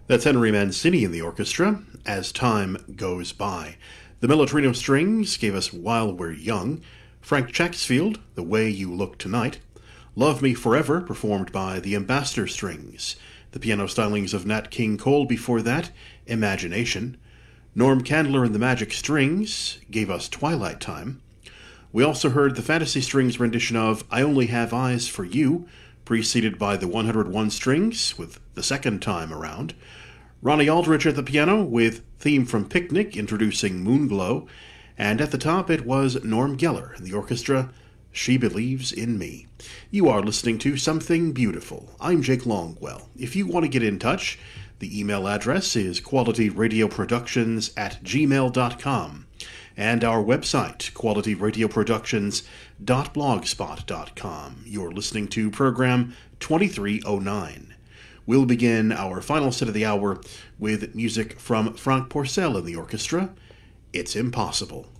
That's Henry Mancini in the orchestra, As Time Goes By. The Melotrino Strings gave us While We're Young. Frank Chacksfield, The Way You Look Tonight. Love Me Forever, performed by the Ambassador Strings. The piano stylings of Nat King Cole before that, Imagination. Norm Candler and the Magic Strings gave us Twilight Time. We also heard the Fantasy Strings rendition of I Only Have Eyes for You, preceded by the 101 Strings with The Second Time Around. Ronnie Aldrich at the piano with Theme from Picnic introducing Moonglow, and at the top it was Norm Geller and the orchestra, She Believes in Me. You are listening to Something Beautiful. I'm Jake Longwell. If you want to get in touch, the email address is qualityradioproductions@gmail.com, and our website, qualityradioproductions.blogspot.com. You're listening to program 2309. We'll begin our final set of the hour with music from Frank Porcel and the orchestra, It's Impossible.